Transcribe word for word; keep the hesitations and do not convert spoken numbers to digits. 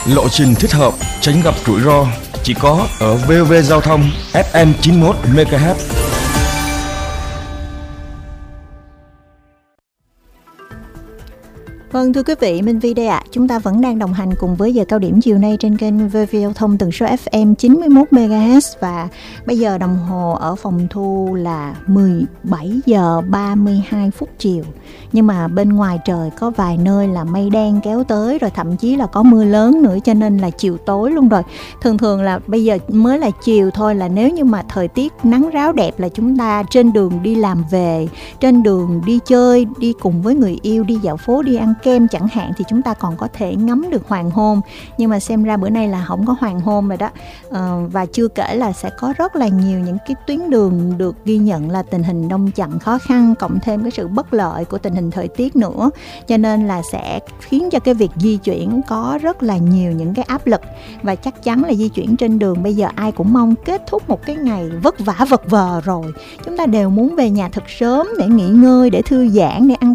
lộ trình thích hợp, tránh gặp rủi ro, chỉ có ở vê o vê Giao thông ép em chín mươi mốt mê ga héc. Vâng, thưa quý vị, Minh Vi đây ạ. À. Chúng ta vẫn đang đồng hành cùng với giờ cao điểm chiều nay trên kênh vê o vê Giao thông tần số ép em chín mươi mốt mê ga héc, và bây giờ đồng hồ ở phòng thu là mười bảy giờ ba mươi hai phút chiều. Nhưng mà bên ngoài trời có vài nơi là mây đen kéo tới, rồi thậm chí là có mưa lớn nữa, cho nên là chiều tối luôn rồi. Thường thường là bây giờ mới là chiều thôi, là nếu như mà thời tiết nắng ráo đẹp là chúng ta trên đường đi làm về, trên đường đi chơi, đi cùng với người yêu, đi dạo phố, đi ăn kem chẳng hạn, thì chúng ta còn có thể ngắm được hoàng hôn. Nhưng mà xem ra bữa nay là không có hoàng hôn rồi đó. à, Và chưa kể là sẽ có rất là nhiều những cái tuyến đường được ghi nhận là tình hình đông chặn khó khăn, cộng thêm cái sự bất lợi của tình hình thời tiết nữa, cho nên là sẽ khiến cho cái việc di chuyển có rất là nhiều những cái áp lực. Và chắc chắn là di chuyển trên đường bây giờ ai cũng mong kết thúc một cái ngày vất vả vật vờ rồi. Chúng ta đều muốn về nhà thật sớm để nghỉ ngơi, để thư giãn, để ăn